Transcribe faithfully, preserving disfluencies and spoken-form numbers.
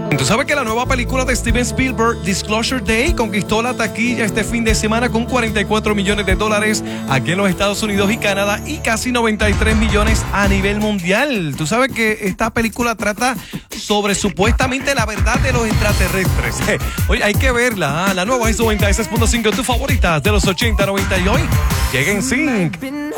Tú sabes que la nueva película de Steven Spielberg, Disclosure Day, conquistó la taquilla este fin de semana con cuarenta y cuatro millones de dólares aquí en los Estados Unidos y Canadá y casi noventa y tres millones a nivel mundial. Tú sabes que esta película trata sobre supuestamente la verdad de los extraterrestres. Oye, hay que verla. ¿eh? La nueva es noventa y seis punto cinco, tu favorita de los ochenta, noventa y hoy llega en sync.